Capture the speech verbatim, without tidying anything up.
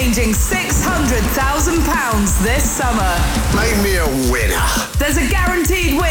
changing six hundred thousand pounds this summer. Make me a winner. There's a guaranteed win